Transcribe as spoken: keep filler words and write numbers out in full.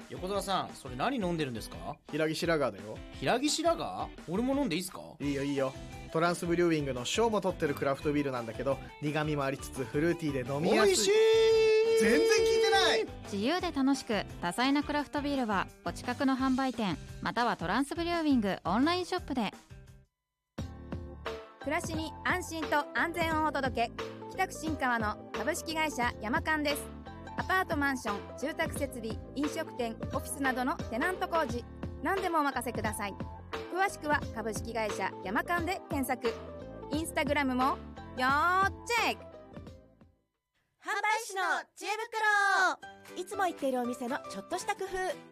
横澤さん、それ何飲んでるんですか？ 平岸ラガーだよ。 平岸ラガー？俺も飲んでいいっすか？ いいよいいよ。トランスブリューイングの賞も取ってるクラフトビールなんだけど、苦味もありつつフルーティーで飲みやすい。 美味しい。 全然聞いてない。 自由で楽しく多彩なクラフトビールはお近くの販売店またはトランスブリューイングオンラインショップで。 暮らしに安心と安全をお届け、北区新川の株式会社山間です。アパートマンション、住宅設備、飲食店、オフィスなどのテナント工事、何でもお任せください。詳しくは株式会社山間で検索。インスタグラムもよーチェック。 販売士の知恵袋。いつも行っているお店のちょっとした工夫、